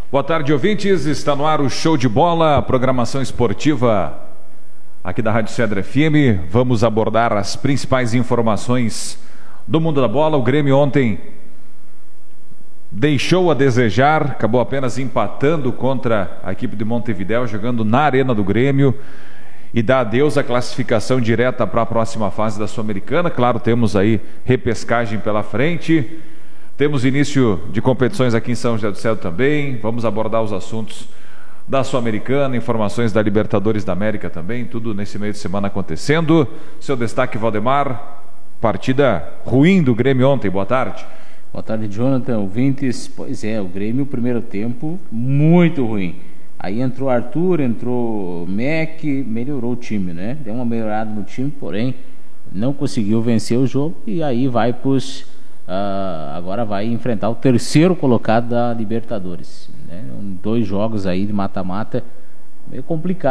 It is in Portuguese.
Boa tarde, ouvintes. Está no ar o Show de Bola, a programação esportiva aqui da Rádio Cedro FM. Vamos abordar as principais informações do mundo da bola. O Grêmio ontem deixou a desejar, acabou apenas empatando contra a equipe de Montevidéu, jogando na Arena do Grêmio, e dá adeus à classificação direta para a próxima fase da Sul-Americana. Claro, temos aí repescagem pela frente. Temos início de competições aqui em São José do Céu também. Vamos abordar os assuntos da Sul-Americana, informações da Libertadores da América também, tudo nesse meio de semana acontecendo. Seu destaque, Valdemar, partida ruim do Grêmio ontem. Boa tarde. Boa tarde, Jonathan, ouvintes. Pois é, o Grêmio, primeiro tempo, muito ruim. Aí entrou Arthur, entrou Mac, melhorou o time, né? Deu uma melhorada no time, porém não conseguiu vencer o jogo e aí vai para os... agora vai enfrentar o terceiro colocado da Libertadores, né? 2 jogos aí de mata-mata, meio complicado.